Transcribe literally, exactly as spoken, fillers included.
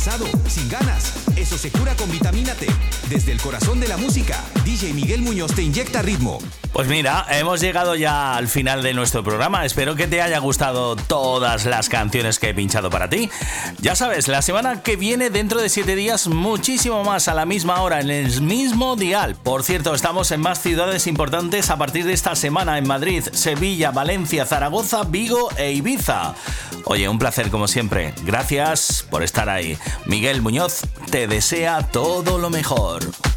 cansado, sin ganas. Eso se cura con Vitamina T. Desde el corazón de la música, D J Miguel Muñoz te inyecta ritmo. Pues mira, hemos llegado ya al final de nuestro programa. Espero que te haya gustado todas las canciones que he pinchado para ti. Ya sabes, la semana que viene, dentro de siete días, muchísimo más a la misma hora, en el mismo dial. Por cierto, estamos en más ciudades importantes a partir de esta semana: en Madrid, Sevilla, Valencia, Zaragoza, Vigo e Ibiza. Oye, un placer como siempre. Gracias por estar ahí. Miguel Muñoz te desea todo lo mejor.